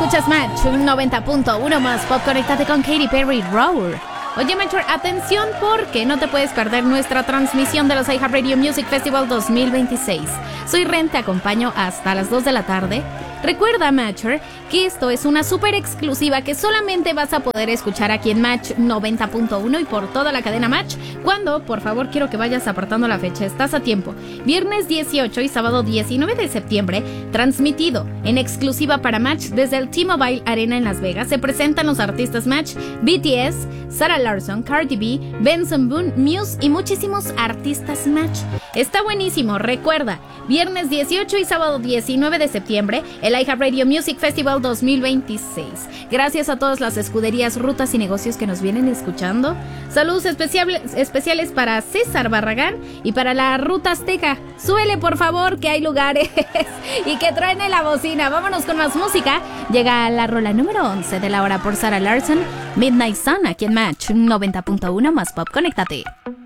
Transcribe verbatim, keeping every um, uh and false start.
escuchas Match noventa punto uno más pop. Conéctate con Katy Perry, Roar. Oye, Matcher, atención porque no te puedes perder nuestra transmisión de los iHeartRadio Music Festival dos mil veintiséis. Soy Ren, te acompaño hasta las dos de la tarde. Recuerda, Matcher, que esto es una súper exclusiva que solamente vas a poder escuchar aquí en Match noventa punto uno y por toda la cadena Match. Cuando, por favor, quiero que vayas apartando la fecha, estás a tiempo. Viernes dieciocho y sábado diecinueve de septiembre, transmitido en exclusiva para Match desde el T-Mobile Arena en Las Vegas. Se presentan los artistas Match, B T S, Sarah Larson, Cardi B, Benson Boone, Muse y muchísimos artistas Match. Está buenísimo, recuerda, viernes dieciocho y sábado diecinueve de septiembre, el iHeartRadio Music Festival dos mil veintiséis. Gracias a todas las escuderías, rutas y negocios que nos vienen escuchando. Saludos especiales, especiales para César Barragán y para la Ruta Azteca. Súbele, por favor, que hay lugares y que traen la bocina. Vámonos con más música. Llega la rola número once de la hora por Sarah Larson, Midnight Sun, aquí en Match noventa punto uno más pop. Conéctate.